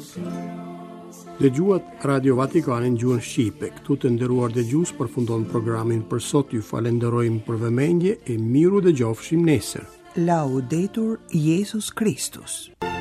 De gjuat Radio Vatikanin gjuhën Shqipe, këtu të nderuar dëgjues përfundon programin për sot. Ju falenderojmë për vëmendje e miru dëgjofshim nesër. Laudetur Jesus Christus.